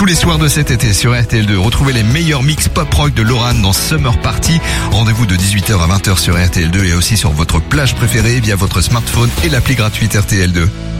Tous les soirs de cet été sur RTL2, retrouvez les meilleurs mix pop-rock de Loran dans Summer Party. Rendez-vous de 18h à 20h sur RTL2 et aussi sur votre plage préférée via votre smartphone et l'appli gratuite RTL2.